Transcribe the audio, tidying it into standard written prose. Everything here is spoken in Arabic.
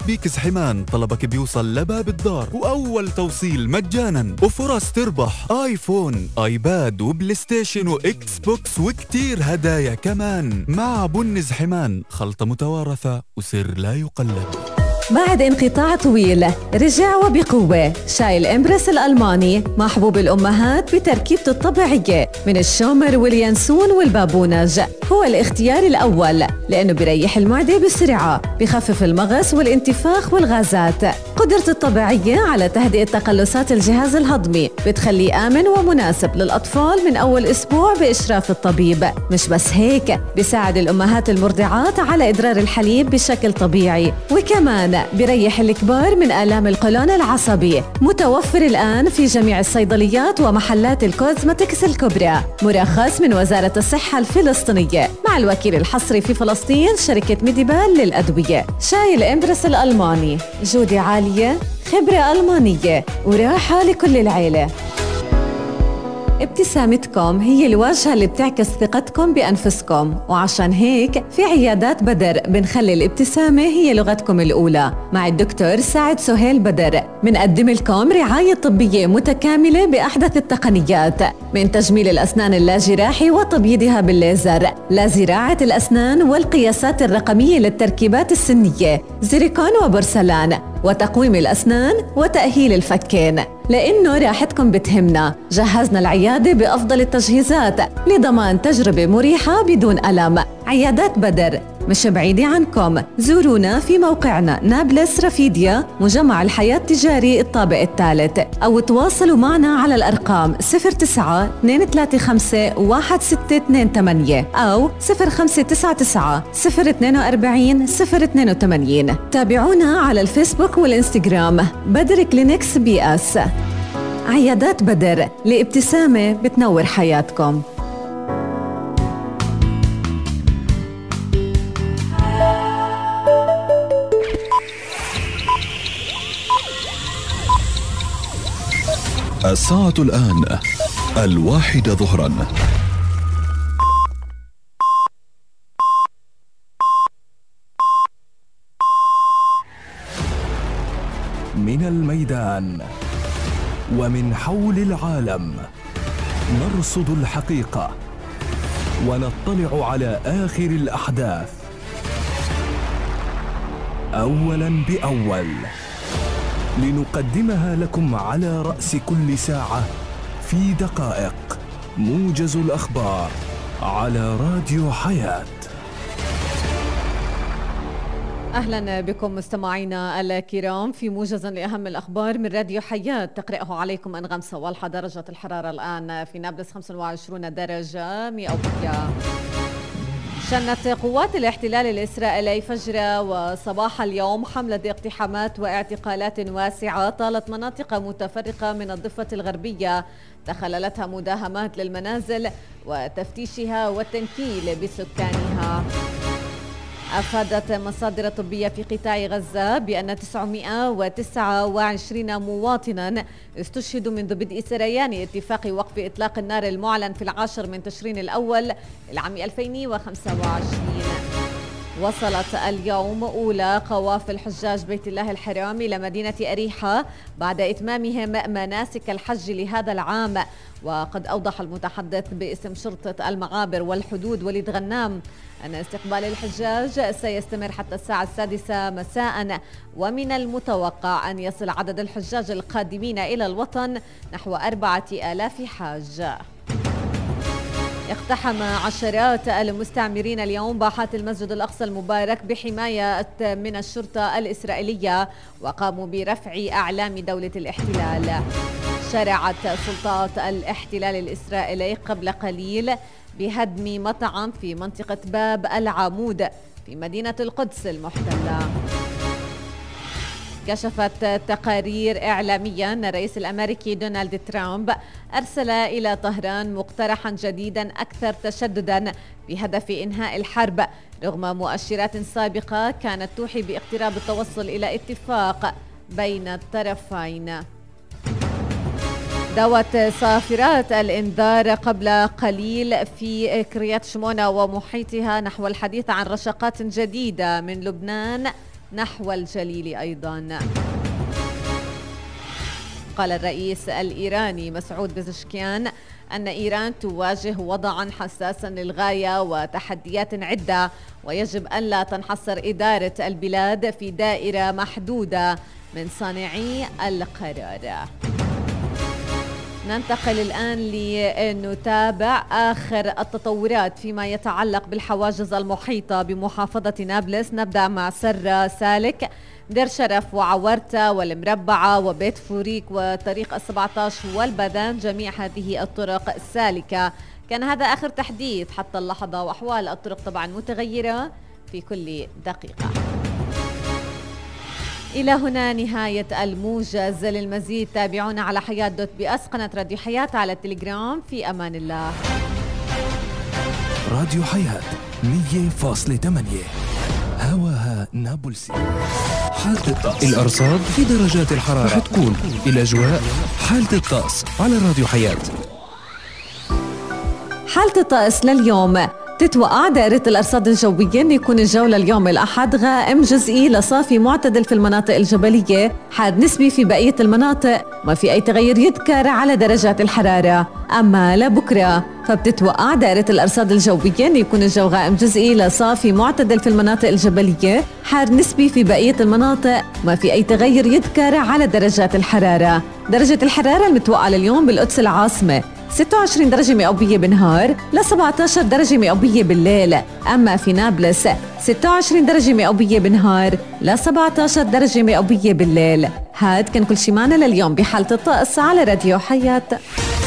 بيكس حمان طلبك بيوصل لباب الدار، وأول توصيل مجانا، وفرص تربح آيفون، آيباد وبلاي ستيشن وإكس بوكس وكتير هدايا كمان. مع بنز حمان، خلطة متوارثة وسر لا يقلد. بعد انقطاع طويل رجع وبقوة شاي الإمبرس الألماني، محبوب الأمهات بتركيبته الطبيعية من الشومر واليانسون والبابونج. هو الاختيار الأول لأنه بيريح المعدة بسرعة، بخفف المغص والانتفاخ والغازات. قدرته الطبيعية على تهدئة تقلصات الجهاز الهضمي بتخليه آمن ومناسب للأطفال من أول أسبوع بإشراف الطبيب. مش بس هيك، بيساعد الأمهات المرضعات على إدرار الحليب بشكل طبيعي، وكمان بيريح الكبار من آلام القولون العصبي. متوفر الآن في جميع الصيدليات ومحلات الكوزمتكس الكبرى، مرخص من وزارة الصحة الفلسطينية مع الوكيل الحصري في فلسطين شركة ميديبال للأدوية. شاي الإمبرس الألماني، جودة عالية، خبرة ألمانية، وراحة لكل العيلة. ابتسامتكم هي الواجهة اللي بتعكس ثقتكم بأنفسكم، وعشان هيك في عيادات بدر بنخلي الابتسامة هي لغتكم الأولى. مع الدكتور سعد سهيل بدر بنقدم لكم رعاية طبية متكاملة بأحدث التقنيات، من تجميل الأسنان اللاجراحي وتبييضها بالليزر، لزراعة الأسنان والقياسات الرقمية للتركيبات السنية، زيريكون وبورسلان، وتقويم الأسنان وتأهيل الفكين. لأنه راحتكم بتهمنا، جهزنا العيادة بأفضل التجهيزات لضمان تجربة مريحة بدون ألم. عيادات بدر مش بعيدة عنكم، زورونا في موقعنا نابلس رفيديا، مجمع الحياة التجاري الطابق الثالث، أو تواصلوا معنا على الأرقام 09-235-1628 أو 0599-042-082. تابعونا على الفيسبوك والإنستغرام بدر كلينكس بي اس. عيادات بدر، لابتسامة بتنور حياتكم. الساعة الآن 1:00 ظهرا. من الميدان ومن حول العالم نرصد الحقيقة ونطلع على آخر الأحداث أولاً بأول، لنقدمها لكم على رأس كل ساعة في دقائق. موجز الأخبار على راديو حياة. أهلا بكم مستمعينا الكرام في موجز لأهم الأخبار من راديو حياة. تقرأه عليكم أنغام صوالحة. درجة الحرارة الآن في نابلس 25 درجة مئوية. شنت قوات الاحتلال الإسرائيلي فجر وصباح اليوم حملة اقتحامات واعتقالات واسعة طالت مناطق متفرقة من الضفة الغربية، تخللتها مداهمات للمنازل وتفتيشها والتنكيل بسكانها. أفادت مصادر طبية في قطاع غزة بأن 929 مواطنا استشهدوا منذ بدء سريان اتفاق وقف إطلاق النار المعلن في 10 من تشرين الأول العام 2025. وصلت اليوم أولى قوافل حجاج بيت الله الحرام إلى مدينة أريحة بعد إتمامهم مناسك الحج لهذا العام. وقد أوضح المتحدث باسم شرطة المعابر والحدود وليد غنام أن استقبال الحجاج سيستمر حتى الساعة 6 مساء، ومن المتوقع أن يصل عدد الحجاج القادمين إلى الوطن نحو 4000 حاج. اقتحم عشرات المستعمرين اليوم باحات المسجد الأقصى المبارك بحماية من الشرطة الإسرائيلية، وقاموا برفع أعلام دولة الاحتلال. شرعت سلطات الاحتلال الإسرائيلي قبل قليل بهدم مطعم في منطقة باب العمود في مدينة القدس المحتلة. كشفت تقارير إعلامية أن الرئيس الأمريكي دونالد ترامب أرسل إلى طهران مقترحا جديدا أكثر تشددا بهدف إنهاء الحرب، رغم مؤشرات سابقة كانت توحي باقتراب التوصل إلى اتفاق بين الطرفين. دوت صافرات الإنذار قبل قليل في كريات شمونة ومحيطها نحو الحديث عن رشقات جديدة من لبنان نحو الجليل أيضا. قال الرئيس الإيراني مسعود بزشكيان أن إيران تواجه وضعا حساسا للغاية وتحديات عدة، ويجب أن لا تنحصر إدارة البلاد في دائرة محدودة من صانعي القرار. ننتقل الآن لنتابع آخر التطورات فيما يتعلق بالحواجز المحيطة بمحافظة نابلس. نبدأ مع سر سالك، دير شرف وعورتة والمربعة وبيت فوريك وطريق 17 والبذان، جميع هذه الطرق السالكة. كان هذا آخر تحديث حتى اللحظة، وأحوال الطرق طبعا متغيرة في كل دقيقة. إلى هنا نهاية الموجز. للمزيد تابعونا على حياة.بي اس، قناة راديو حياة على التليجرام. في أمان الله. راديو حياة 100.8 هواها نابلسي. حالة الطقس، الأرصاد في درجات الحرارة رح تكون الأجواء. حالة الطقس على راديو حياة. حالة الطقس لليوم، تتوقع دائرة الأرصاد الجوية أن يكون الجو لليوم الأحد غائم جزئي لصافي معتدل في المناطق الجبلية، حاد نسبي في بقية المناطق، ما في أي تغير يذكر على درجات الحرارة. أما لبكرة فبتتوقع دائرة الأرصاد الجوية أن يكون الجو غائم جزئي لصافي معتدل في المناطق الجبلية، حار نسبي في بقية المناطق، ما في أي تغير يذكر على درجات الحرارة. درجة الحرارة المتوقعة لليوم بالقدس العاصمة 26 درجة مئوية بالنهار ل 17 درجة مئوية بالليل. أما في نابلس 26 درجة مئوية بالنهار ل 17 درجة مئوية بالليل. هاد كان كل شي معنا لليوم بحالة الطقس على راديو حياة.